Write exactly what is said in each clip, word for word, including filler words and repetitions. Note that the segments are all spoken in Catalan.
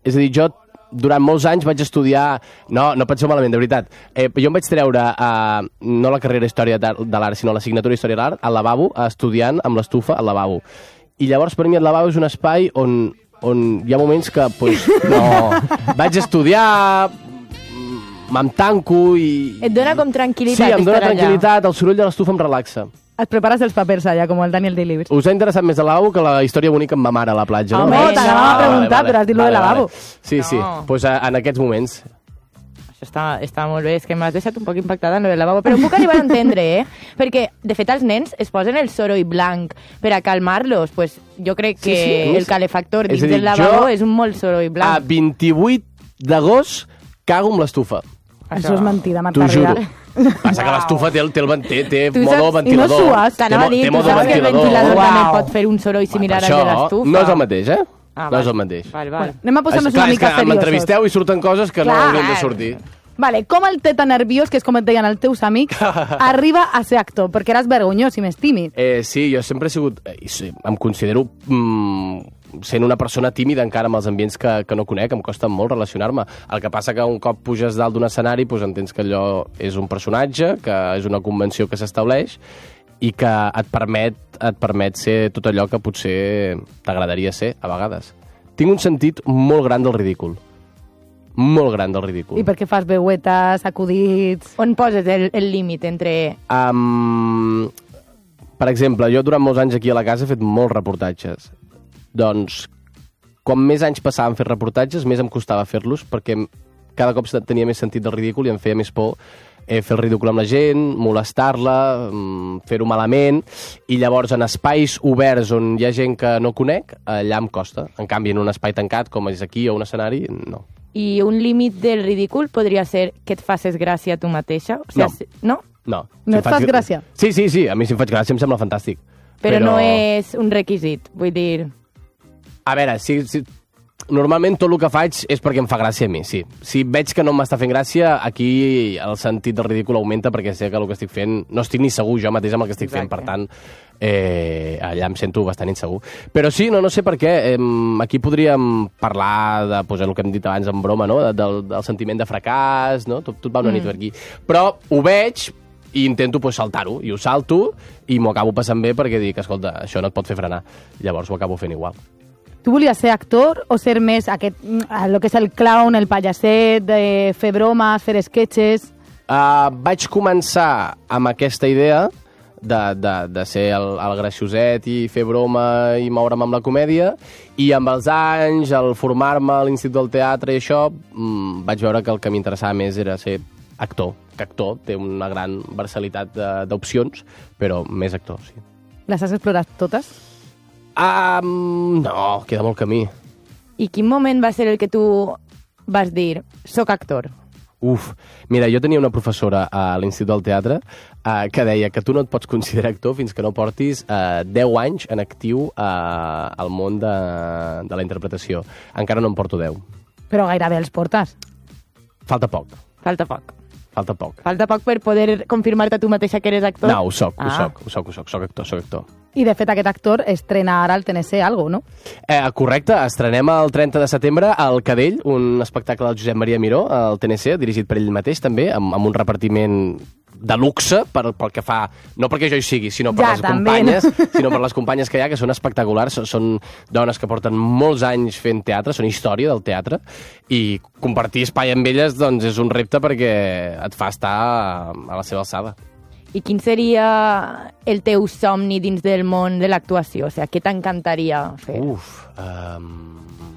És a dir, jo durant molts anys vaig estudiar... No, no penseu malament, de veritat. Eh, jo em vaig treure, eh, no la carrera Història de l'Art, sinó l'assignatura Història de l'Art, al lavabo, estudiant amb l'estufa al lavabo. I llavors, per mi, el lavabo és un espai on, on hi ha moments que, pues, no... Vaig estudiar, me'n tanco i... Et dona com tranquil·litat sí, em dona estar allà. tranquil·litat, el soroll de l'estufa em relaxa. Et prepares els papers allà, com el Daniel Day-Lewis. Us ha interessat més el lavabo que la història bonica amb ma mare a la platja, no? Home, no, t'anava a preguntar, però has dit lo del lavabo. Sí, sí, No. pues en aquests moments. Això està, està molt bé, és que m'has deixat un poc impactada en lo del lavabo, però puc arribar a entendre, eh? Perquè, de fet, els nens es posen el soroll blanc per a calmar-los. Pues jo crec que Sí, sí, el calefactor és dins a dir, del lavabo jo és un molt soroll A blanc. vint-i-vuit d'agost cago amb l'estufa. Això és mentida, T'ho juro. Marta. Passa que l'estufa té, el, té, el, té, té Tu modo saps- i no ventilador. sues. Té, T'anava a mo- dir, té tu modo saps que el ventilador. ventilador Uau. també pot fer un soroll similar Per al de això l'estufa. no és el mateix, eh? Ah, no val. és el mateix. Val, val. Anem a posar-nos És clar, una és que mica seriosos. m'entrevisteu i surten coses que no Clar, haurien de clar. sortir. Vale, com el teta nerviós, que és com et deien els teus amics, arriba a ser actor? Perquè eres vergonyós i més tímid. Eh, sí, jo sempre he sigut... Eh, sí, em considero... Mm, sent una persona tímida encara amb els ambients que, que no conec, em costa molt relacionar-me. El que passa que un cop puges dalt d'un escenari doncs entens que allò és un personatge, que és una convenció que s'estableix i que et permet, et permet ser tot allò que potser t'agradaria ser, a vegades. Tinc un sentit molt gran del ridícul. Molt gran del ridícul. I per què fas veuetes, acudits... On poses el, el límit entre... Um, per exemple, jo durant molts anys aquí a la casa he fet molts reportatges. Doncs, com més anys passava en fer reportatges, més em costava fer-los, perquè cada cop tenia més sentit del ridícul i em feia més por eh, fer el ridícul amb la gent, molestar-la, mm, fer-ho malament, i llavors en espais oberts on hi ha gent que no conec, allà em costa. En canvi, en un espai tancat, com és aquí o un escenari, no. I un límit del ridícul podria ser que et facis gràcia a tu mateixa? O sigui, No. si- no? No. No em et fas gràcia? Sí, sí, sí, a mi si em faig gràcia em sembla fantàstic. Però, però no és un requisit, vull dir... A veure, si, si... normalment tot el que faig és perquè em fa gràcia a mi, sí. Si veig que no m'està fent gràcia, aquí el sentit del ridícul augmenta perquè sé que el que estic fent... No estic ni segur jo mateix amb el que estic Exacte. fent, per tant, eh, allà em sento bastant insegur. Però sí, no, no sé per què. Eh, aquí podríem parlar de pues, el que hem dit abans en broma, no? del, del sentiment de fracàs, no? Tot, tot va una mm. nit per aquí. Però ho veig i intento pues, saltar-ho, i ho salto i m'ho acabo passant bé perquè dic, escolta, això no et pot fer frenar. Llavors ho acabo fent igual. Tu volies ser actor o ser més aquest, el que és el clown, el pallasset, de fer bromes, fer sketches? Uh, vaig començar amb aquesta idea de, de, de ser el, el gracioset i fer broma i moure'm amb la comèdia, i amb els anys, al formar-me a l'Institut del Teatre i això, mm, vaig veure que el que m'interessava més era ser actor, que actor té una gran versalitat d'opcions, però més actor, sí. Les has explorat totes? Um, no, queda molt camí. I quin moment va ser el que tu vas dir, soc actor? Uf, mira, jo tenia una professora a l'Institut del Teatre uh, que deia que tu no et pots considerar actor fins que no portis uh, deu anys en actiu uh, al món de, de la interpretació. Encara no en porto deu. Però gairebé els portes. Falta poc, Falta poc. falta poc. Falta poc per poder confirmar-te a tu mateixa que eres actor? No, ho soc, ho Ah. soc, ho soc, ho soc, soc actor, soc actor. I, de fet, aquest actor estrena ara al T N C algo, no? Eh, correcte, estrenem el trenta de setembre al Cadell, un espectacle del Josep Maria Miró, al T N C, dirigit per ell mateix també, amb, amb un repartiment de luxe per, pel que fa, no perquè jo hi sigui, sinó per Ja, les també, companyes, no? sinó per les companyes que hi ha, que són espectaculars, són, són dones que porten molts anys fent teatre, són història del teatre, i compartir espai amb elles doncs, és un repte perquè et fa estar a la seva alçada. I quin seria el teu somni dins del món de l'actuació? O sigui, què t'encantaria fer? Uf, um...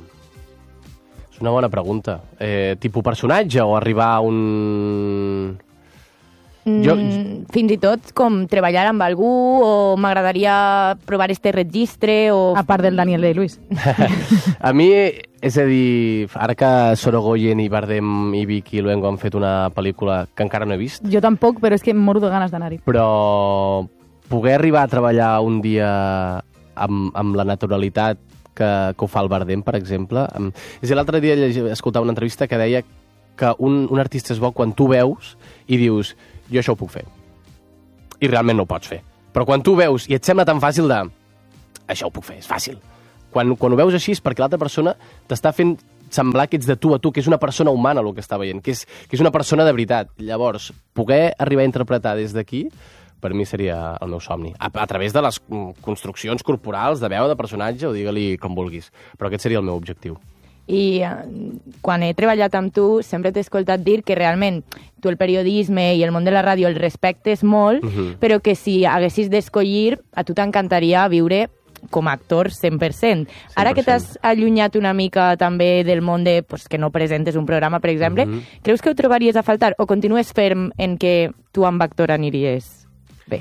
és una bona pregunta. Eh, tipus personatge o arribar a un... Jo- Mm, fins i tot com treballar amb algú o m'agradaria provar este registre o... A part del Daniel Day-Lewis. A mi, és a dir, ara que Sorogoyen i Bardem i Vicky Luengo han fet una pel·lícula que encara no he vist, Jo tampoc, però és que em moro de ganes d'anar-hi. però poder arribar a treballar un dia amb, amb la naturalitat que, que ho fa el Bardem, per exemple. Amb... És a dir, l'altre dia llegi- escoltava una entrevista que deia que un, un artista és bo quan tu veus i dius, jo això ho puc fer. I realment no ho pots fer. Però quan tu veus i et sembla tan fàcil de... Això ho puc fer, és fàcil. Quan, quan ho veus així és perquè l'altra persona t'està fent semblar que ets de tu a tu, que és una persona humana el que està veient, que és, que és una persona de veritat. Llavors, poder arribar a interpretar des d'aquí, per mi seria el meu somni. A, a través de les construccions corporals, de veu, de personatge, o digue-li com vulguis. Però aquest seria el meu objectiu. I eh, quan he treballat amb tu, sempre t'he escoltat dir que realment tu el periodisme i el món de la ràdio el respectes molt, uh-huh. però que si haguessis d'escollir, a tu t'encantaria viure com a actor cent per cent. Ara que t'has allunyat una mica també del món de pues, que no presentes un programa, per exemple, mm-hmm. creus que ho trobaries a faltar o continues ferm en que tu amb actor aniríes bé?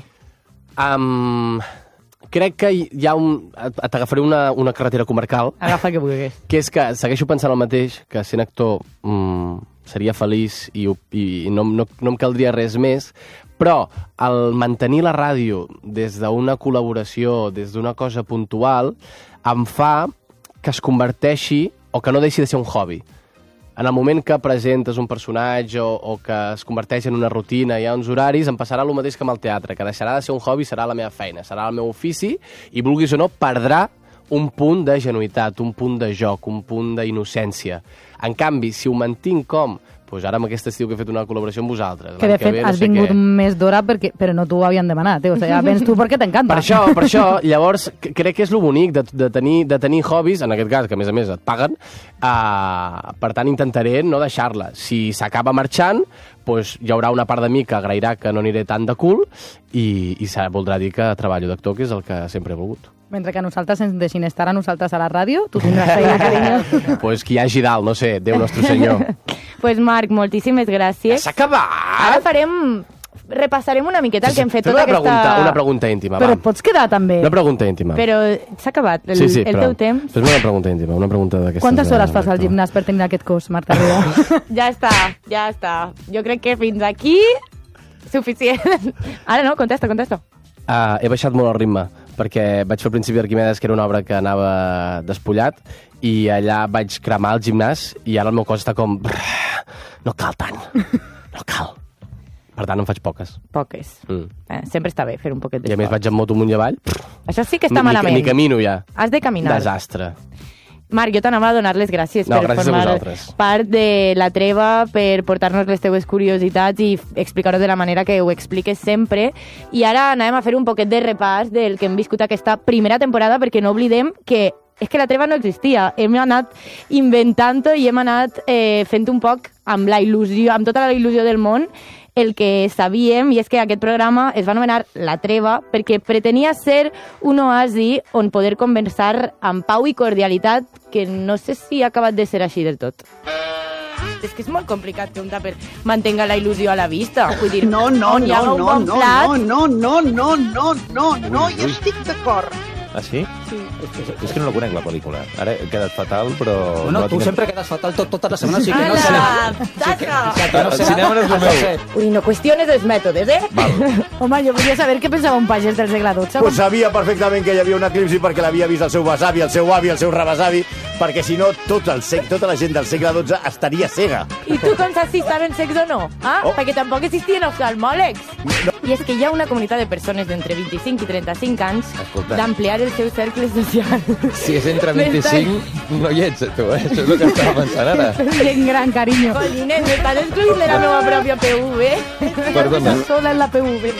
Um, crec que hi ha un... T'agafaré una, una carretera comarcal. Agafa que vulguis. Que és que segueixo pensant el mateix, que sent actor um, seria feliç i, i no, no, no em caldria res més, però el mantenir la ràdio des d'una col·laboració, des d'una cosa puntual, em fa que es converteixi o que no deixi de ser un hobby. En el moment que presentes un personatge o, o que es converteix en una rutina, hi ha uns horaris, em passarà el mateix que amb el teatre, que deixarà de ser un hobby, serà la meva feina, serà el meu ofici, i vulguis o no, perdrà un punt de genuïtat, un punt de joc, un punt d'innocència. En canvi, si ho mantinc com... Pues ara amb aquest estiu que he fet una col·laboració amb vosaltres. Que de fet que ve, no has sé vingut què. més d'hora, perquè, però no t'ho havien demanat. Eh? O sigui, ja vens tu perquè t'encanta. Per això, per això, llavors, crec que és lo bonic de, de, tenir, de tenir hobbies, en aquest cas, que a més a més et paguen, uh, per tant intentaré no deixar-la. Si s'acaba marxant, pues, hi haurà una part de mi que agrairà que no aniré tan de cul i, i voldrà dir que treballo d'actor, que és el que sempre he volgut. Mentre que nosaltres ens deixin estar a nosaltres a la ràdio, tu tindràs feina, carinyo. Pues qui hi hagi dalt, no sé, Déu nostre senyor. Pues Marc, moltíssimes gràcies. Ja s'ha acabat! Ara farem... Repassarem una miqueta el que hem fet tota una aquesta... Pregunta, una pregunta íntima, Però va. pots quedar també. Una pregunta íntima. Però s'ha acabat el, sí, sí, el però, teu temps. Però és una pregunta íntima, una pregunta d'aquestes... Quantes hores fas al gimnàs per tenir aquest cos, Marta Riba? Ja està, ja està. Jo crec que fins aquí... Suficient. Ara no, contesta, contesta. Uh, he baixat molt el ritme, perquè vaig fer el principi d'Arquimedes, que era una obra que anava despullat, i allà vaig cremar el gimnàs, i ara el meu cos està com... No cal tant, no cal. Per tant, en faig poques. Poques. Mm. Eh, sempre està bé fer un poquet d'esport. I a més vaig amb moto amunt i avall. Això sí que està ni, malament. Ni camino ja. Has de caminar. Desastre. Marc, jo t'anava a donar les gràcies no, per gràcies formar part de la treva, per portar-nos les teves curiositats i explicar-ho de la manera que ho expliques sempre. I ara anem a fer un poquet de repàs del que hem viscut aquesta primera temporada, perquè no oblidem que és que la treva no existia. Hem anat inventant-ho i hem anat eh, fent un poc amb la il·lusió, amb tota la il·lusió del món, el que sabíem, i és que aquest programa es va anomenar La Treva perquè pretenia ser un oasi on poder conversar amb pau i cordialitat, que no sé si ha acabat de ser així del tot. És que és molt complicat que un tàper mantenga la il·lusió a la vista. Vull dir, no, no, on hi ha no, un no, bon no, plat... no, no, no, no, no, no, hi estic d'acord. Ah, sí? Sí. És, és que no la conec, la pel·lícula. Ara he quedat fatal, però... Bueno, no tu tinc... sempre quedes fatal tot, totes les setmanes, sí que no Ala, tasca! El cinema no és el meu. Ui, no qüestiones els mètodes, eh? Val. Home, jo volia saber què pensava un pagès del segle dotze. Pues sabia perfectament que hi havia un eclipsi perquè l'havia vist el seu besavi, el seu avi, el seu rebesavi, perquè si no tot el sec, tota la gent del segle dotze estaria cega. I tu com saps si estaven secs o no? Ah, Oh. perquè tampoc existien oftalmòlegs. No. I és que hi ha una comunitat de persones d'entre vint-i-cinc i trenta-cinc anys Escolta. d'ampliar el seu cercle social. Si és entre vint-i-cinc, no hi ets, tu, eh? Això és el que estava pensant ara. Gent gran, carinyo. Collines, m'estàs excluint de la meva pròpia P V. Perdona. Sola en la P V.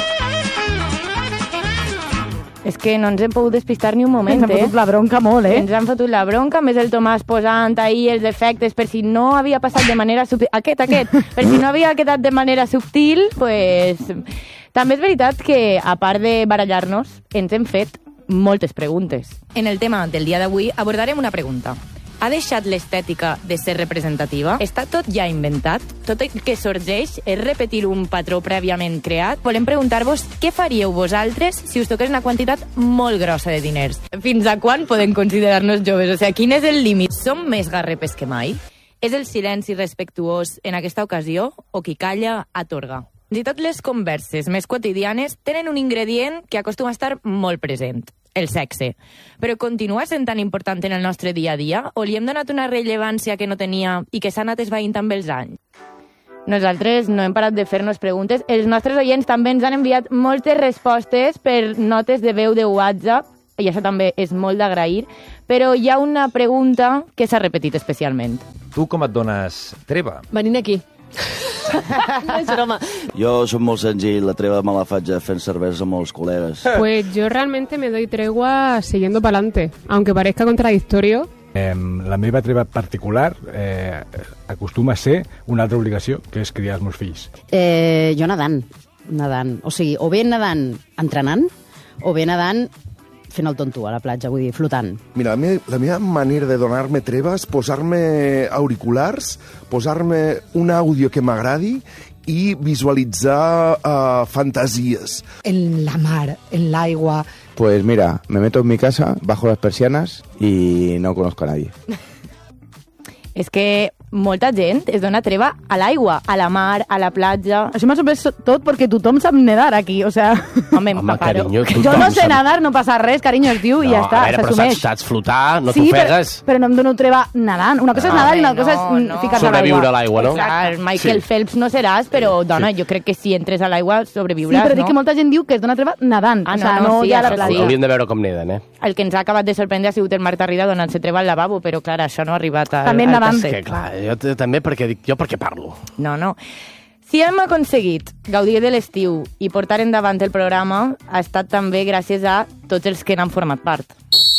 És que no ens hem pogut despistar ni un moment, Ens han eh? fotut la bronca molt, eh? Ens han fotut la bronca, més el Tomàs posant ahir els efectes per si no havia passat de manera subtil. Aquest, aquest. Per si no havia quedat de manera subtil, pues... També és veritat que, a part de barallar-nos, ens hem fet moltes preguntes. En el tema del dia d'avui abordarem una pregunta. Ha deixat l'estètica de ser representativa? Està tot ja inventat? Tot el que sorgeix és repetir un patró prèviament creat? Volem preguntar-vos què faríeu vosaltres si us toqués una quantitat molt grossa de diners. Fins a quan podem considerar-nos joves? O sigui, quin és el límit? Som més garrepes que mai? És el silenci respectuós en aquesta ocasió o qui calla atorga? Fins i tot les converses més quotidianes tenen un ingredient que acostuma a estar molt present, el sexe. Però continua sent tan important en el nostre dia a dia o li hem donat una rellevància que no tenia i que s'ha anat esvaint amb els anys? Nosaltres no hem parat de fer-nos preguntes. Els nostres oients també ens han enviat moltes respostes per notes de veu de WhatsApp i això també és molt d'agrair, però hi ha una pregunta que s'ha repetit especialment. Tu com et dones treva? Venint aquí. No és broma. Jo soc molt senzill, la treva me la faig fent cervesa amb els col·legues. Pues yo realmente me doy tregua siguiendo para adelante, aunque parezca contradictorio. Eh, la meva treva particular eh, acostuma a ser una altra obligació, que és criar els meus fills. Eh, jo nedant, nedant. O sigui, o bé nedant entrenant, o bé nedant fent el tonto a la platja, vull dir, flotant. Mira, la meva, la meva manera de donar-me treva és posar-me auriculars, posar-me un àudio que m'agradi i visualitzar uh, fantasies. En la mar, en l'aigua. Pues mira, me meto en mi casa, bajo las persianas y no conozco a nadie. És que molta gent es dona treva a l'aigua, a la mar, a la platja... Això m'ha sorprès tot perquè tothom sap nedar aquí, o sea... Home, Home carinyo, jo no sé nedar, no passa res, carinyo, es diu no, i ja està, s'assumeix. Però saps, saps flotar, no sí, t'ofegues. Però, però no em dono treva nedant. Una cosa no, és nedar i una no, cosa és no. ficar-se a l'aigua. Sobreviure a l'aigua, no? Clar, Michael sí. Phelps no seràs, però, dona, sí. jo crec que si entres a l'aigua sobreviuràs, sí, però no? dic que molta gent diu que es dona treva nedant, ah, o sea, no, no, no sí, ja a la això platja. sí. Hauríem de veure com neden, eh? El que ens ha acabat de sorprendre ha sigut el Marta Rida donant-se treva al lavabo, però clar, això no ha arribat al, també al nedant. tercer. Que clar, jo també perquè dic, jo per què parlo? No, no. Si hem aconseguit gaudir de l'estiu i portar endavant el programa, ha estat també gràcies a tots els que n'han format part.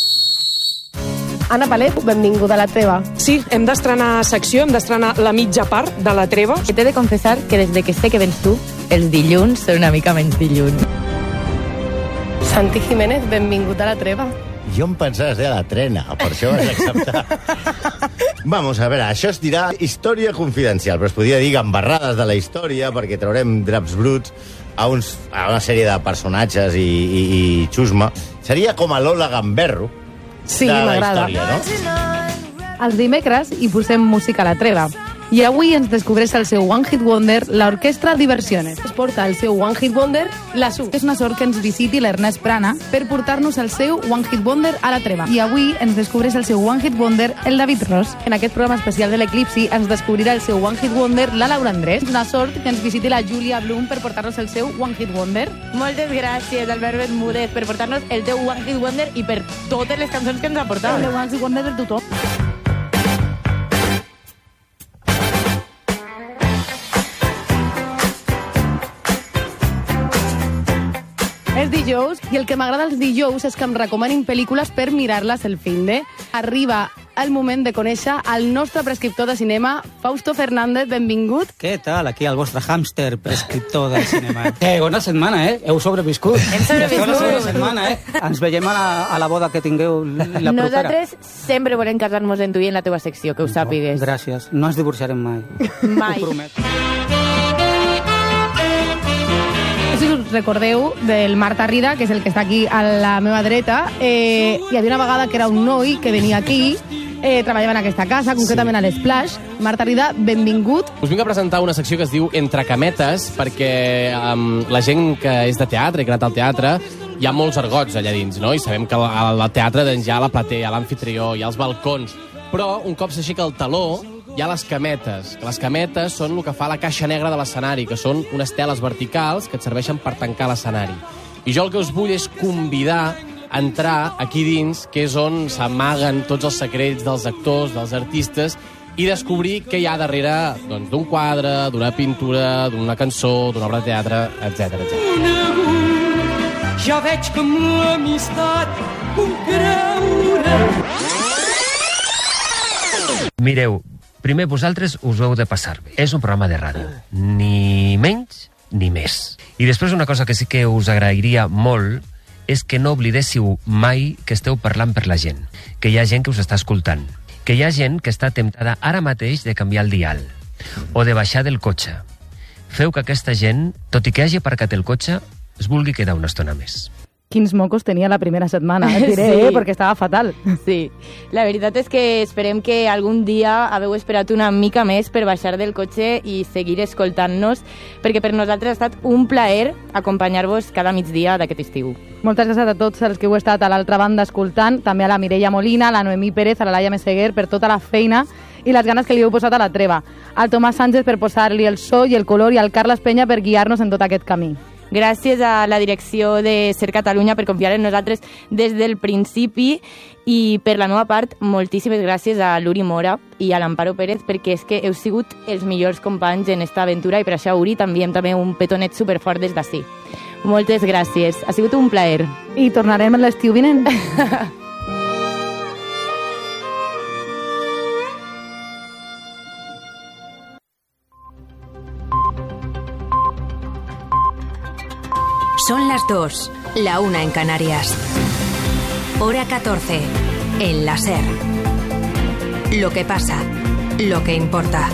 Anna Palet, benvinguda a la treva. Sí, hem d'estrenar secció, hem d'estrenar la mitja part de la treva. I t'he de confessar que des de que sé que vens tu, els dilluns són una mica menys dilluns. Santi Jiménez, benvingut a la treva. Jo em pensava que era la trena, per això vas acceptar. Vamos, a veure, això es dirà història confidencial, però es podria dir gambarrades de la història, perquè traurem draps bruts a, uns, a una sèrie de personatges i, i, i xusma. Seria com a Lola Gamberro sí, de la m'agrada. història, no? Els dimecres hi posem música a la treva. I avui ens descobreix el seu One Hit Wonder, l'Orquestra Diversiones. Es porta el seu One Hit Wonder, la Su. És una sort que ens visiti l'Ernest Prana per portar-nos el seu One Hit Wonder a la treva. I avui ens descobreix el seu One Hit Wonder, el David Ross. En aquest programa especial de l'Eclipsi ens descobrirà el seu One Hit Wonder, la Laura Andrés. És una sort que ens visiti la Júlia Blum per portar-nos el seu One Hit Wonder. Moltes gràcies, Albert Bermúdez, per portar-nos el teu One Hit Wonder i per totes les cançons que ens ha portat. El One Hit Wonder de tothom. És dijous, i el que m'agrada els dijous és que em recomanin pel·lícules per mirar-les el finde. Arriba el moment de conèixer el nostre prescriptor de cinema, Fausto Fernández, benvingut. Què tal? Aquí el vostre hàmster prescriptor del cinema. Eh, bona setmana, eh? Heu sobreviscut. Hem sobreviscut. Bona setmana, eh? Ens veiem a la, a la boda que tingueu la propera. Nosaltres sempre volem casar-nos en tu i en la teva secció, que ho sàpigues. Gràcies. No ens divorciarem mai. Mai. Ho promet. Si us recordeu del Marta Rida, que és el que està aquí a la meva dreta, eh, hi havia una vegada que era un noi que venia aquí, eh, treballava en aquesta casa, concretament sí. a l'Splash. Marta Rida, benvingut. Us vinc a presentar una secció que es diu Entre cametes, perquè um, la gent que és de teatre, que ha anat al teatre, hi ha molts argots allà dins, no? I sabem que al, al teatre doncs, hi ha la platea, hi ha l'amfitrió, hi ha els balcons, però un cop s'aixeca el taló hi ha les cametes, que les cametes són el que fa la caixa negra de l'escenari, que són unes teles verticals que et serveixen per tancar l'escenari. I jo el que us vull és convidar a entrar aquí dins, que és on s'amaguen tots els secrets dels actors, dels artistes, i descobrir què hi ha darrere doncs, d'un quadre, d'una pintura, d'una cançó, d'una obra de teatre, etcètera, etcètera. Ja veig que amb l'amistat puc creure. Mireu, primer vosaltres us ho heu de passar bé. És un programa de ràdio. Ni menys ni més. I després una cosa que sí que us agrairia molt és que no oblidéssiu mai que esteu parlant per la gent. Que hi ha gent que us està escoltant. Que hi ha gent que està temptada ara mateix de canviar el dial. O de baixar del cotxe. Feu que aquesta gent, tot i que hagi aparcat el cotxe, es vulgui quedar una estona més. Quins mocos tenia la primera setmana, et diré, sí. eh, perquè estava fatal. Sí, la veritat és que esperem que algun dia haveu esperat una mica més per baixar del cotxe i seguir escoltant-nos, perquè per nosaltres ha estat un plaer acompanyar-vos cada migdia d'aquest estiu. Moltes gràcies a tots els que heu estat a l'altra banda escoltant, també a la Mireia Molina, a la Noemí Pérez, a la Laia Meseguer, per tota la feina i les ganes que li heu posat a la treva, al Tomàs Sánchez per posar-li el so i el color i al Carles Penya per guiar-nos en tot aquest camí. gràcies a la direcció de Ser Catalunya per confiar en nosaltres des del principi, i per la meva part, moltíssimes gràcies a l'Uri Mora i a l'Amparo Pérez, perquè és que heu sigut els millors companys en esta aventura, i per això, Uri, t'enviem també un petonet superfort des d'ací. Moltes gràcies, ha sigut un plaer. I tornarem l'estiu vinent. Son las dos, la una en Canarias. Hora catorce, en la SER. Lo que pasa, lo que importa.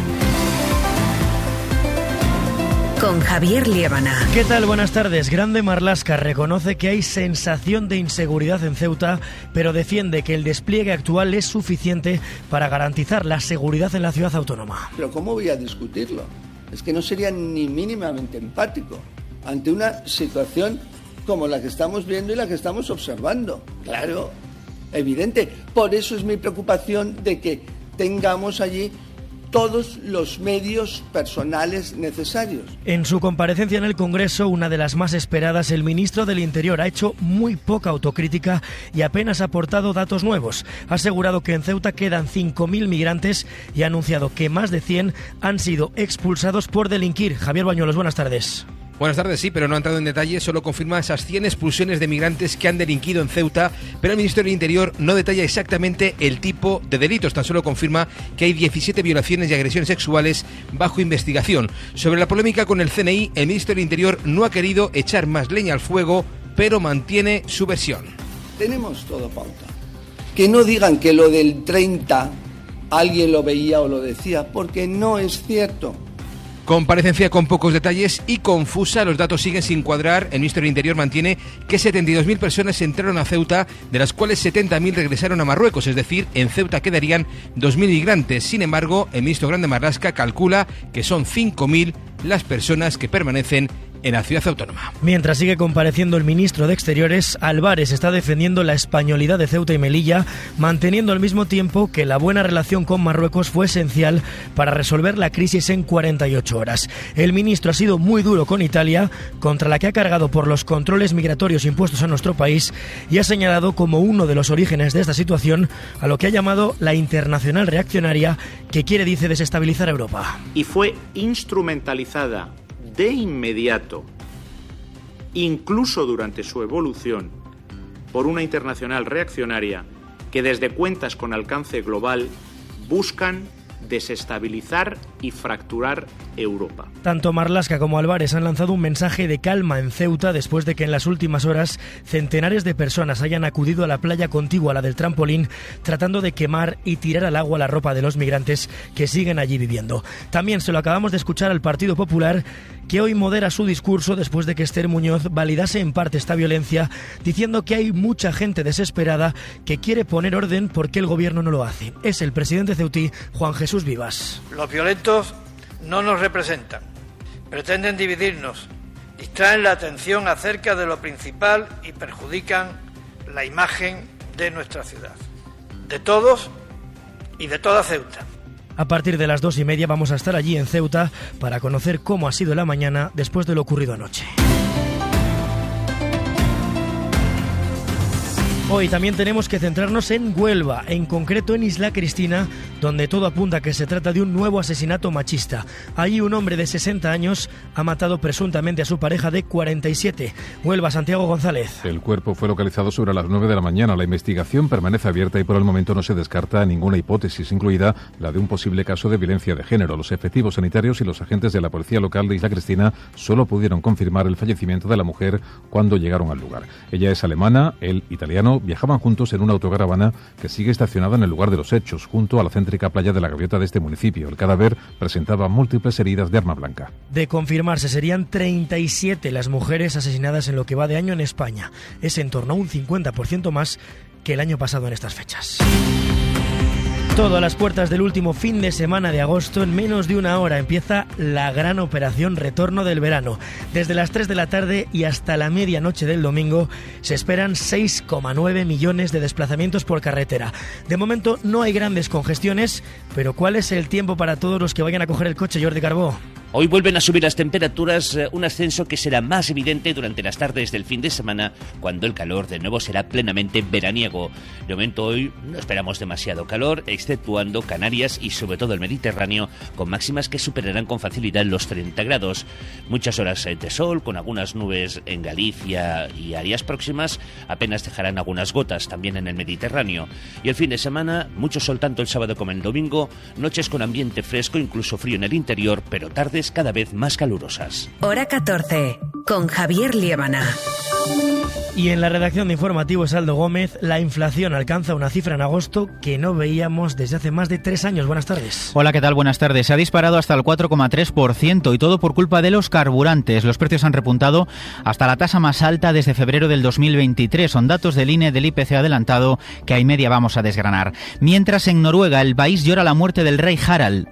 Con Javier Liébana. ¿Qué tal? Buenas tardes. Grande Marlaska reconoce que hay sensación de inseguridad en Ceuta, pero defiende que el despliegue actual es suficiente para garantizar la seguridad en la ciudad autónoma. Pero ¿cómo voy a discutirlo? Es que no sería ni mínimamente empático ante una situación como la que estamos viendo y la que estamos observando. Claro, evidente. Por eso es mi preocupación de que tengamos allí todos los medios personales necesarios. En su comparecencia en el Congreso, una de las más esperadas, el ministro del Interior ha hecho muy poca autocrítica y apenas ha aportado datos nuevos. Ha asegurado que en Ceuta quedan cinco mil migrantes y ha anunciado que más de cien han sido expulsados por delinquir. Javier Bañuelos, buenas tardes. Buenas tardes, sí, pero no ha entrado en detalle, solo confirma esas cien expulsiones de migrantes que han delinquido en Ceuta, pero el Ministerio del Interior no detalla exactamente el tipo de delitos, tan solo confirma que hay diecisiete violaciones y agresiones sexuales bajo investigación. Sobre la polémica con el C N I, el Ministerio del Interior no ha querido echar más leña al fuego, pero mantiene su versión. Tenemos todo pauta. Que no digan que lo del treinta alguien lo veía o lo decía, porque no es cierto. Comparecencia con pocos detalles y confusa, los datos siguen sin cuadrar. El Ministerio del Interior mantiene que setenta y dos mil personas entraron a Ceuta, de las cuales setenta mil regresaron a Marruecos, es decir, en Ceuta quedarían dos mil migrantes. Sin embargo, el ministro Grande Marlaska calcula que son cinco mil las personas que permanecen en la ciudad autónoma. Mientras sigue compareciendo el ministro de Exteriores, Álvarez está defendiendo la españolidad de Ceuta y Melilla, manteniendo al mismo tiempo que la buena relación con Marruecos fue esencial para resolver la crisis en cuarenta y ocho horas. El ministro ha sido muy duro con Italia, contra la que ha cargado por los controles migratorios impuestos a nuestro país, y ha señalado como uno de los orígenes de esta situación a lo que ha llamado la internacional reaccionaria, que quiere, dice, desestabilizar a Europa. Y fue instrumentalizada de inmediato, incluso durante su evolución, por una internacional reaccionaria que desde cuentas con alcance global buscan desestabilizar y fracturar Europa. Tanto Marlaska como Álvarez han lanzado un mensaje de calma en Ceuta después de que en las últimas horas centenares de personas hayan acudido a la playa contigua a la del Trampolín, tratando de quemar y tirar al agua la ropa de los migrantes que siguen allí viviendo. También se lo acabamos de escuchar al Partido Popular, que hoy modera su discurso después de que Esther Muñoz validase en parte esta violencia, diciendo que hay mucha gente desesperada que quiere poner orden porque el gobierno no lo hace. Es el presidente ceutí, Juan Jesús Vivas. Los violentos no nos representan, pretenden dividirnos, distraen la atención acerca de lo principal y perjudican la imagen de nuestra ciudad, de todos y de toda Ceuta. A partir de las dos y media vamos a estar allí en Ceuta para conocer cómo ha sido la mañana después de lo ocurrido anoche. Hoy también tenemos que centrarnos en Huelva, en concreto en Isla Cristina, donde todo apunta a que se trata de un nuevo asesinato machista. Allí un hombre de sesenta años ha matado presuntamente a su pareja de cuarenta y siete. Huelva, Santiago González. El cuerpo fue localizado sobre las nueve de la mañana. La investigación permanece abierta y por el momento no se descarta ninguna hipótesis, incluida la de un posible caso de violencia de género. Los efectivos sanitarios y los agentes de la policía local de Isla Cristina solo pudieron confirmar el fallecimiento de la mujer cuando llegaron al lugar. Ella es alemana, él italiano. Viajaban juntos en una autocaravana que sigue estacionada en el lugar de los hechos, junto a la céntrica playa de la Gaviota de este municipio. El cadáver presentaba múltiples heridas de arma blanca. De confirmarse, serían treinta y siete las mujeres asesinadas en lo que va de año en España. Es en torno a un cincuenta por ciento más que el año pasado en estas fechas. Todo a las puertas del último fin de semana de agosto. En menos de una hora empieza la gran operación Retorno del Verano. Desde las tres de la tarde y hasta la medianoche del domingo se esperan seis coma nueve millones de desplazamientos por carretera. De momento no hay grandes congestiones, pero ¿cuál es el tiempo para todos los que vayan a coger el coche, Jordi Carbó? Hoy vuelven a subir las temperaturas, un ascenso que será más evidente durante las tardes del fin de semana, cuando el calor de nuevo será plenamente veraniego. De momento hoy no esperamos demasiado calor, exceptuando Canarias y sobre todo el Mediterráneo, con máximas que superarán con facilidad los treinta grados. Muchas horas de sol, con algunas nubes en Galicia y áreas próximas, apenas dejarán algunas gotas también en el Mediterráneo. Y el fin de semana, mucho sol tanto el sábado como el domingo, noches con ambiente fresco, incluso frío en el interior, pero tardes cada vez más calurosas. Hora catorce, con Javier Liébana. Y en la redacción de Informativos Aldo Gómez, la inflación alcanza una cifra en agosto que no veíamos desde hace más de tres años. Buenas tardes. Hola, ¿qué tal? Buenas tardes. Se ha disparado hasta el cuatro coma tres por ciento y todo por culpa de los carburantes. Los precios han repuntado hasta la tasa más alta desde febrero del dos mil veintitrés. Son datos del I N E del I P C adelantado que a y media vamos a desgranar. Mientras en Noruega el país llora la muerte del rey Harald.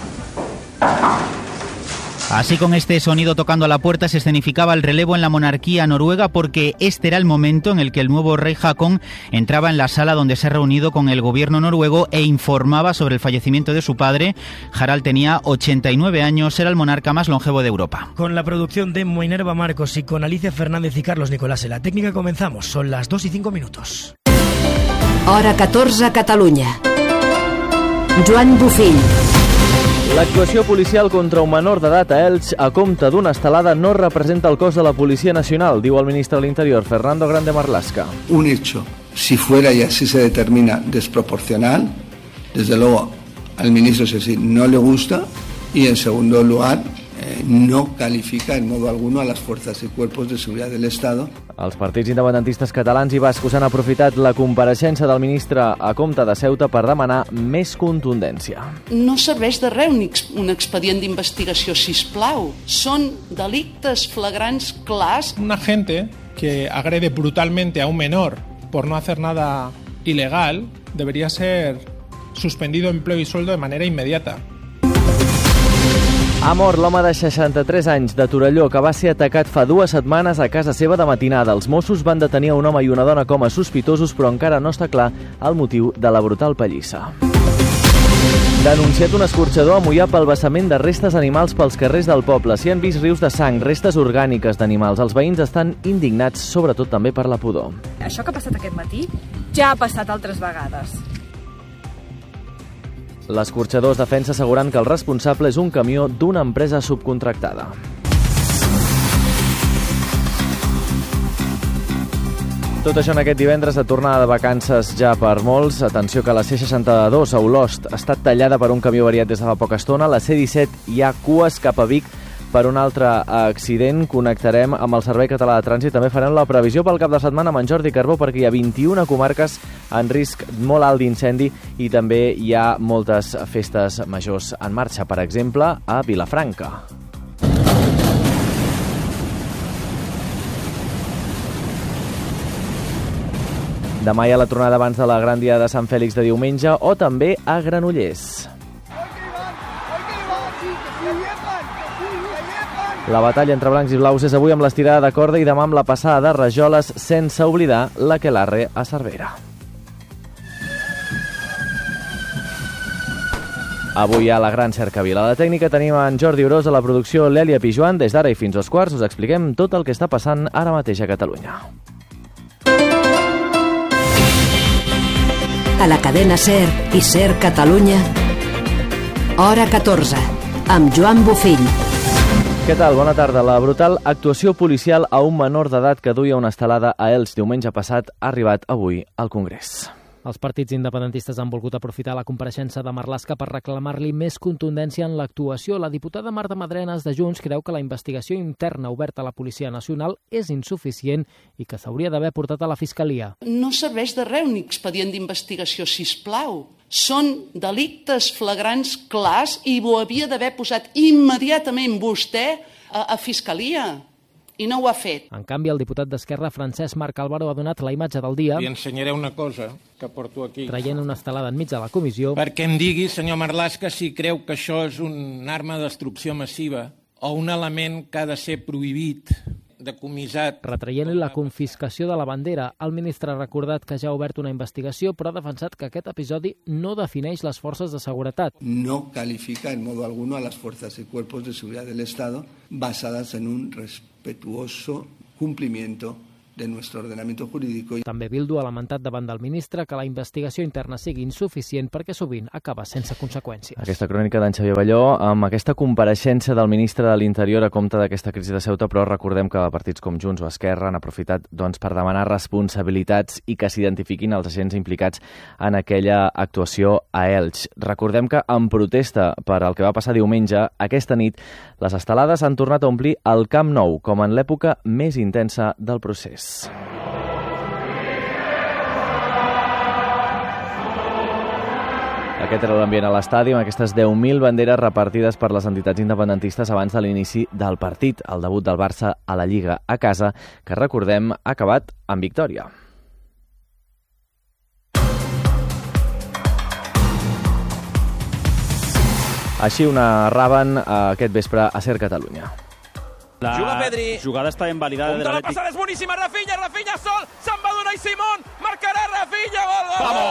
Así, con este sonido tocando a la puerta, se escenificaba el relevo en la monarquía noruega, porque este era el momento en el que el nuevo rey Haakon entraba en la sala donde se ha reunido con el gobierno noruego e informaba sobre el fallecimiento de su padre. Harald tenía ochenta y nueve años, era el monarca más longevo de Europa. Con la producción de Minerva Marcos y con Alicia Fernández y Carlos Nicolás en la técnica comenzamos. Son las dos y cinco minutos. Hora catorze, Catalunya. Joan Bufill. L'actuació policial contra un menor d'edat a Elx a compte d'una estelada no representa el cos de la Policía Nacional, diu el ministre de l'Interior, Fernando Grande Marlaska. Un hecho, si fuera y así se determina desproporcional, desde luego al ministro ese no le gusta, y en segundo lugar, eh, no califica en modo alguno a las fuerzas y cuerpos de seguridad del Estado. Els partits independentistes catalans i bascos han aprofitat la compareixença del ministre a compte de Ceuta per demanar més contundència. No serveix de res un, un expedient d'investigació, sisplau. Són delictes flagrants clars. Un agente que agrede brutalmente a un menor por no hacer nada ilegal debería ser suspendido empleo y sueldo de manera inmediata. Ha mort l'home de seixanta-tres anys de Torelló, que va ser atacat fa dues setmanes a casa seva de matinada. Els Mossos van detenir un home i una dona com a sospitosos, però encara no està clar el motiu de la brutal pallissa. Denunciat un escorxador a Moià pel vessament de restes animals pels carrers del poble. S'hi han vist rius de sang, restes orgàniques d'animals. Els veïns estan indignats, sobretot també per la pudor. Això que ha passat aquest matí ja ha passat altres vegades. L'escorxador es defensa assegurant que el responsable és un camió d'una empresa subcontractada. Tot això en aquest divendres de tornada de vacances ja per molts. Atenció que la C seixanta-dos a Olost ha estat tallada per un camió variat des de fa poca estona. La C disset hi ha cues cap a Vic per un altre accident. Connectarem amb el Servei Català de Trànsit. També farem la previsió pel cap de setmana amb en Jordi Carbó, perquè hi ha vint-i-una comarques en risc molt alt d'incendi i també hi ha moltes festes majors en marxa, per exemple, a Vilafranca. Demà hi ha la tronada abans de la gran dia de Sant Fèlix de diumenge, o també a Granollers. La batalla entre blancs i blaus és avui amb l'estirada de corda i demà amb la passada de rajoles, sense oblidar l'Aquelarre a Cervera. Avui hi ha la gran cercavila. A la tècnica tenim en Jordi Orós, a la producció l'Èlia Pijuan. Des d'ara i fins als quarts us expliquem tot el que està passant ara mateix a Catalunya. A la cadena SER i SER Catalunya, Hora catorze, amb Joan Bufill. Què tal? Bona tarda. La brutal actuació policial a un menor d'edat que duia una estelada a Elx diumenge passat ha arribat avui al Congrés. Els partits independentistes han volgut aprofitar la compareixença de Marlaska per reclamar-li més contundència en l'actuació. La diputada Marta Madrenas de Junts creu que la investigació interna oberta a la Policia Nacional és insuficient i que s'hauria d'haver portat a la Fiscalia. No serveix de res un expedient d'investigació, sisplau. Són delictes flagrants clars i ho havia d'haver posat immediatament vostè a, a Fiscalia. I no ho ha fet. En canvi, el diputat d'Esquerra, Francesc Marc Álvaro, ha donat la imatge del dia. Li ensenyaré una cosa que porto aquí. Traient una estelada enmig de la comissió. Perquè em digui, senyor Marlaska, si creu que això és una arma de destrucció massiva o un element que ha de ser prohibit decomissat. Retraient-li la confiscació de la bandera, el ministre ha recordat que ja ha obert una investigació, però ha defensat que aquest episodi no defineix les forces de seguretat. No califica en modo alguno a las fuerzas y cuerpos de seguridad del Estado basadas en un respetuoso cumplimiento de nuestro ordenamiento jurídico. També Bildu ha lamentat davant del ministre que la investigació interna sigui insuficient perquè sovint acaba sense conseqüències. Aquesta crònica d'en Xavier Balló amb aquesta compareixença del ministre de l'Interior a compte d'aquesta crisi de Ceuta, però recordem que partits com Junts o Esquerra han aprofitat doncs, per demanar responsabilitats i que s'identifiquin els agents implicats en aquella actuació a Elx. Recordem que en protesta per al que va passar diumenge, aquesta nit les estelades han tornat a omplir el Camp Nou, com en l'època més intensa del procés. Aquest era l'ambient a l'estadi, amb aquestes deu mil banderes repartides per les entitats independentistes abans de l'inici del partit, el debut del Barça a la Lliga a casa, que recordem ha acabat amb victòria. Així ho narraven aquest vespre a Ser Catalunya. La Juga Pedri. Jugada està invalidada de l'Atlètic. La passada és boníssima, Rafinha, Rafinha sol, se'n va donar i Simón, marcarà Rafinha, gol, gol, Vamos.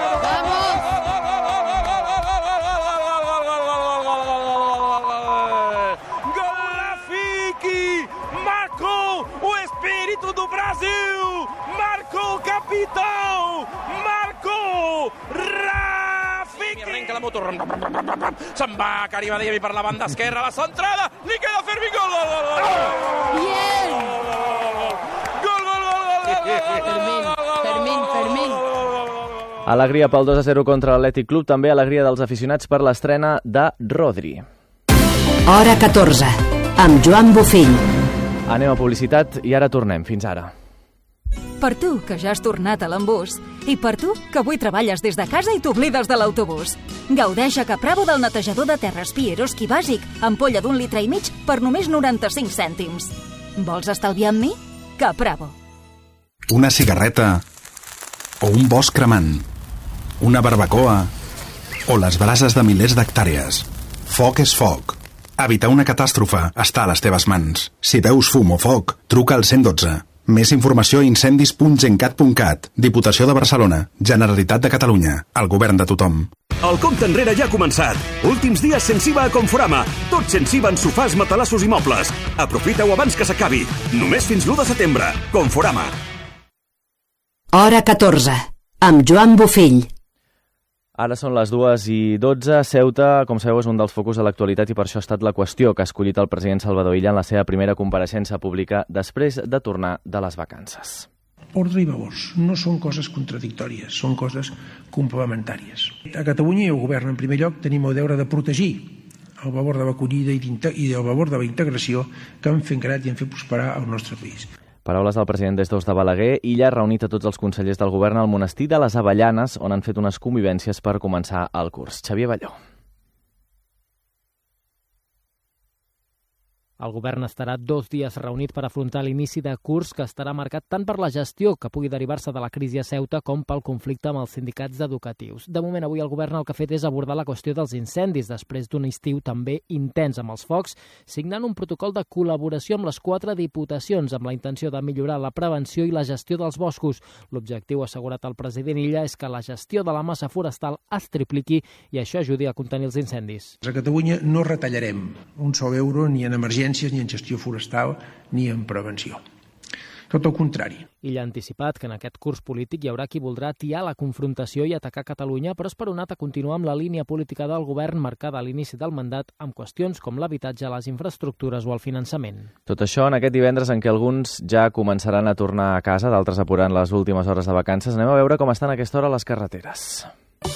gol, Rafiki, Marco, o espírito do Brasil, Marco, capitão, Marco, Rafiki. Arrenca la moto, se'n va Karim Adeyemi per la banda esquerra, la centrada, li queda Fermi, gol, gol, gol, gol. Bien! Gol, gol, gol, gol, Fermín, Fermín, Fermín. Alegria pel dos a zero contra l'Atlètic Club, també alegria dels aficionats per l'estrena de Rodri. Hora catorze, amb Joan Bofill. Anem a publicitat i ara tornem. Fins ara. Per tu, que ja has tornat a l'embús. I per tu, que avui treballes des de casa i t'oblides de l'autobús. Gaudeix a Capravo del netejador de terres Pieroski bàsic, ampolla d'un litre i mig per només noranta-cinc cèntims. Vols estalviar amb mi? Capravo. Una cigarreta o un bosc cremant, una barbacoa o les brases de milers d'hectàrees. Foc és foc. Evitar una catàstrofe està a les teves mans. Si veus fum o foc, truca al cent dotze. Més informació a incendis punt gencat punt cat. Diputació de Barcelona. Generalitat de Catalunya. El govern de tothom. El compte enrere ja ha començat. Últims dies sense I V A a Conforama. Tot sense I V A en sofàs, matalassos i mobles. Aprofita-ho abans que s'acabi. Només fins l'u de setembre. Conforama. Hora catorze, amb Joan Bofill. Ara són les dues i dotze. Ceuta, com sabeu, és un dels focus de l'actualitat i per això ha estat la qüestió que ha escollit el president Salvador Illa en la seva primera compareixença pública després de tornar de les vacances. Ordre i valors no són coses contradictòries, són coses complementàries. A Catalunya i al govern, en primer lloc, tenim el deure de protegir el valor de l'acollida i el valor de la integració que han fet creat i han fet prosperar el nostre país. Paraules del president des dos de Balaguer. Illa ha reunit a tots els consellers del govern al monestir de les Avellanes, on han fet unes convivències per començar el curs. Xavier Balló. El govern estarà dos dies reunit per afrontar l'inici de curs que estarà marcat tant per la gestió que pugui derivar-se de la crisi a Ceuta com pel conflicte amb els sindicats educatius. De moment, avui el govern el que ha fet és abordar la qüestió dels incendis després d'un estiu també intens amb els focs, signant un protocol de col·laboració amb les quatre diputacions amb la intenció de millorar la prevenció i la gestió dels boscos. L'objectiu, assegurat el president Illa, és que la gestió de la massa forestal es tripliqui i això ajudi a contenir els incendis. A Catalunya no retallarem un sol euro ni en emergència ni en gestió forestal, ni en prevenció. Tot el contrari. Illa ha anticipat que en aquest curs polític hi haurà qui voldrà atiar la confrontació i atacar Catalunya, però esperonat a continuar amb la línia política del govern marcada a l'inici del mandat amb qüestions com l'habitatge, les infraestructures o el finançament. Tot això en aquest divendres en què alguns ja començaran a tornar a casa, d'altres apurant les últimes hores de vacances. Anem a veure com estan a aquesta hora les carreteres.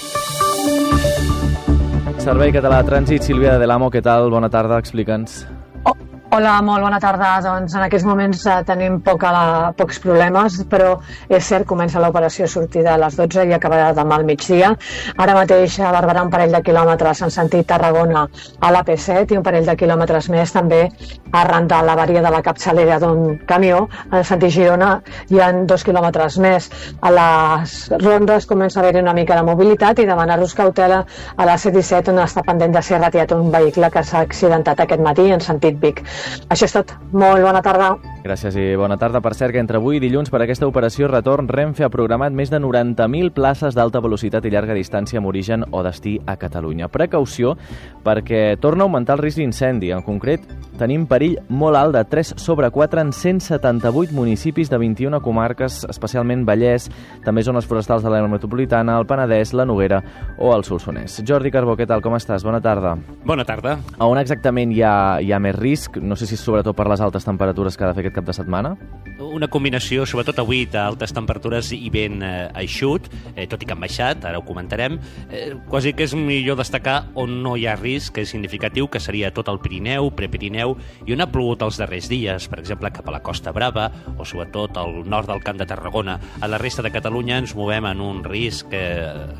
Servei Català de Trànsit, Sílvia de Delamo, què tal? Bona tarda, explica'ns. Hola, molt bona tarda. Doncs en aquests moments eh, tenim poca, la, pocs problemes, però és cert, comença l'operació sortida a les dotze i acabarà demà al migdia. Ara mateix a Barberà un parell de quilòmetres en sentit Tarragona a l'A P set i un parell de quilòmetres més també arran de l'avaria de la capçalera d'un camió. En sentit Girona hi ha dos quilòmetres més. A les rondes comença a haver-hi una mica de mobilitat i demanar-vos cautela a la C disset on està pendent de ser retirat un vehicle que s'ha accidentat aquest matí en sentit Vic. Això és tot. Molt bona tarda. Gràcies i bona tarda. Per cert, que entre avui i dilluns per aquesta operació retorn, Renfe ha programat més de noranta mil places d'alta velocitat i llarga distància amb origen o destí a Catalunya. Precaució, perquè torna a augmentar el risc d'incendi. En concret, tenim perill molt alt de tres sobre quatre en cent setanta-vuit municipis de vint-i-una comarques, especialment Vallès, també zones forestals de l'àrea metropolitana, el Penedès, la Noguera o el Solsonès. Jordi Carbó, què tal? Com estàs? Bona tarda. Bona tarda. A on exactament hi ha, hi ha més risc? No sé si és sobretot per les altes temperatures que ha de fer aquest cap de setmana? Una combinació, sobretot avui, d'altes temperatures i vent eh, eixut, eh, tot i que han baixat, ara ho comentarem. Eh, quasi que és millor destacar on no hi ha risc, que és significatiu, que seria tot el Pirineu, Prepirineu, i on ha plogut els darrers dies, per exemple, cap a la Costa Brava, o sobretot al nord del Camp de Tarragona. A la resta de Catalunya ens movem en un risc eh,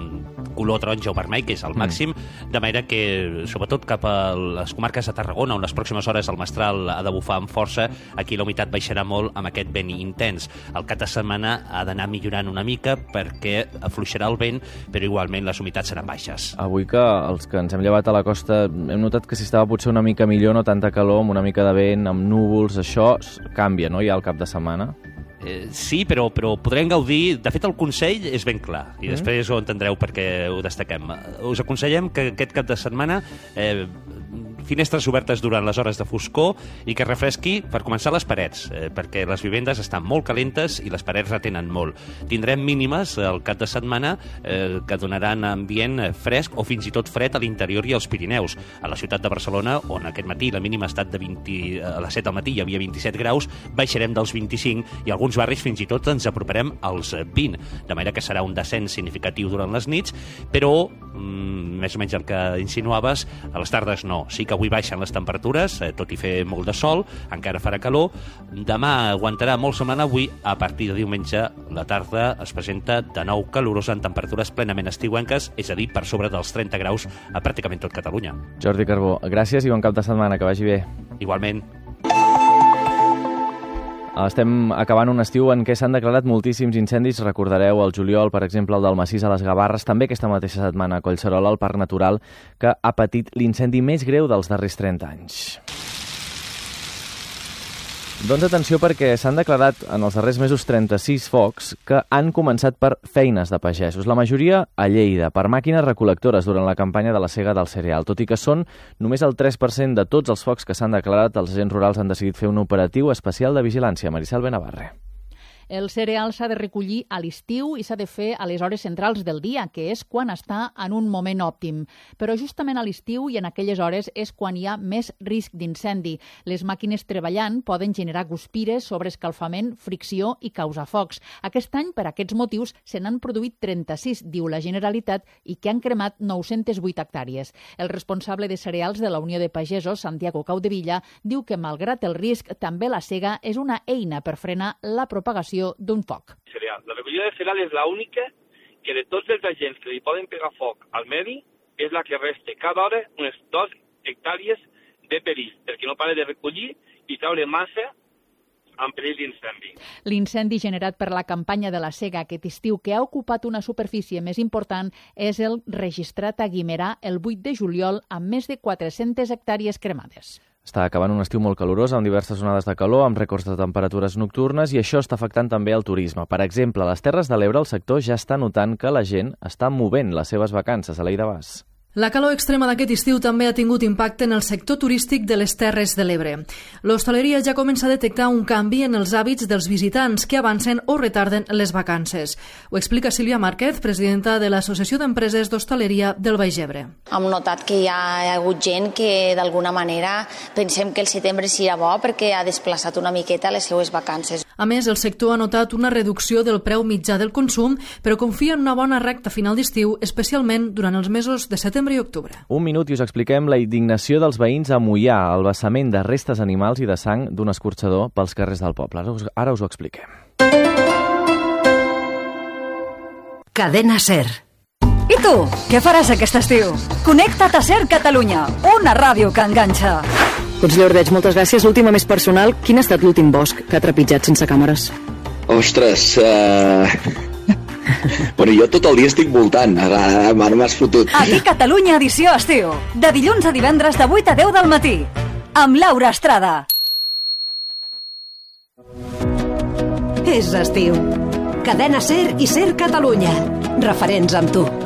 color taronja o vermell, que és el màxim, mm. de manera que, sobretot cap a les comarques de Tarragona, on les pròximes hores el mestral ha de bufar amb força, aquí la humitat baixarà molt amb aquest vent intens. El cap de setmana ha d'anar millorant una mica perquè afluixarà el vent, però igualment les humitats seran baixes. Avui que els que ens hem llevat a la costa hem notat que si estava potser una mica millor, no tanta calor, amb una mica de vent, amb núvols, això canvia, no?, ja al cap de setmana. Eh, sí, però, però podrem gaudir... De fet, el consell és ben clar, i mm. després ho entendreu perquè ho destaquem. Us aconsellem que aquest cap de setmana eh, finestres obertes durant les hores de foscor i que refresqui, per començar, les parets, eh, perquè les vivendes estan molt calentes i les parets retenen molt. Tindrem mínimes el cap de setmana eh, que donaran ambient fresc o fins i tot fred a l'interior i als Pirineus. A la ciutat de Barcelona, on aquest matí la mínima ha estat de vint, a les set del matí hi havia vint-i-set graus, baixarem dels vint-i-cinc i alguns barris fins i tot ens aproparem als vint, de manera que serà un descens significatiu durant les nits, però, mm, més o menys el que insinuaves, a les tardes no. Sí que avui baixen les temperatures, eh, tot i fer molt de sol, encara farà calor. Demà aguantarà molt semblant avui, a partir de diumenge la tarda es presenta de nou calorosa en temperatures plenament estiuenques, és a dir, per sobre dels trenta graus a pràcticament tot Catalunya. Jordi Carbó, gràcies i bon cap de setmana, que vagi bé. Igualment. Estem acabant un estiu en què s'han declarat moltíssims incendis. Recordareu el juliol, per exemple, el del Massís a les Gavarres, també aquesta mateixa setmana a Collserola, el Parc Natural, que ha patit l'incendi més greu dels darrers trenta anys. Doncs atenció, perquè s'han declarat en els darrers mesos trenta-sis focs que han començat per feines de pagesos. La majoria a Lleida, per màquines recol·lectores durant la campanya de la sega del cereal. Tot i que són només el tres per cent de tots els focs que s'han declarat, els agents rurals han decidit fer un operatiu especial de vigilància. Maricel Benavarre. El cereal s'ha de recollir a l'estiu i s'ha de fer a les hores centrals del dia, que és quan està en un moment òptim. Però justament a l'estiu i en aquelles hores és quan hi ha més risc d'incendi. Les màquines treballant poden generar guspires, sobreescalfament, fricció i causar focs. Aquest any, per aquests motius, se n'han produït trenta-sis, diu la Generalitat, i que han cremat nou-centes vuit hectàrees. El responsable de cereals de la Unió de Pagesos, Santiago Caudevilla, diu que, malgrat el risc, també la sega és una eina per frenar la propagació d'un foc. La recollida de cereal és l'única que de tots els agents que li poden pegar foc al medi és la que resta cada hora unes dos hectàrees de perill, perquè no para de recollir i treure massa en perill d'incendi. L'incendi generat per la campanya de la sega aquest estiu, que ha ocupat una superfície més important, és el registrat a Guimerà el vuit de juliol amb més de quatre-centes hectàrees cremades. Està acabant un estiu molt calorós, amb diverses onades de calor, amb rècords de temperatures nocturnes, i això està afectant també el turisme. Per exemple, a les Terres de l'Ebre el sector ja està notant que la gent està movent les seves vacances a l'Aire Bas. La calor extrema d'aquest estiu també ha tingut impacte en el sector turístic de les Terres de l'Ebre. L'hostaleria ja comença a detectar un canvi en els hàbits dels visitants que avancen o retarden les vacances. Ho explica Sílvia Márquez, presidenta de l'Associació d'Empreses d'Hostaleria del Baix Ebre. Hem notat que hi ha hagut gent que d'alguna manera pensem que el setembre serà bo perquè ha desplaçat una miqueta les seues vacances. A més, el sector ha notat una reducció del preu mitjà del consum, però confia en una bona recta final d'estiu, especialment durant els mesos de setembre i octubre. Un minut i us expliquem la indignació dels veïns a Moià, el vessament de restes animals i de sang d'un escorxador pels carrers del poble. Ara us, ara us ho expliquem. Cadena SER. I tu, què faràs aquest estiu? Connecta't a SER Catalunya, una ràdio que enganxa. Conseller Ordeig, moltes gràcies. L'última més personal, quin ha estat l'últim bosc que ha trepitjat sense càmeres? Ostres, uh... bueno, jo tot el dia estic voltant, ara m'has fotut. Aquí Catalunya edició estiu, de dilluns a divendres de vuit a deu del matí, amb Laura Estrada. És estiu. Cadena SER i SER Catalunya. Referents amb tu.